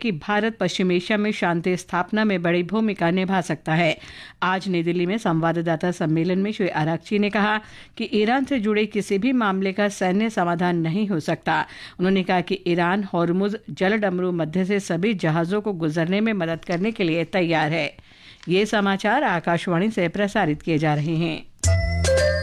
कि भारत पश्चिम एशिया में शांति स्थापना में बड़ी भूमिका निभा सकता है। आज नई दिल्ली में संवाददाता सम्मेलन में श्री आराघची ने कहा कि ईरान से जुड़े किसी भी मामले का सैन्य समाधान नहीं हो सकता। उन्होंने कहा कि ईरान हॉर्मुज जलडमरू मध्य से सभी जहाज़ों को गुजरने में मदद करने के लिए तैयार है। ये समाचार आकाशवाणी से प्रसारित किए जा रहे हैं।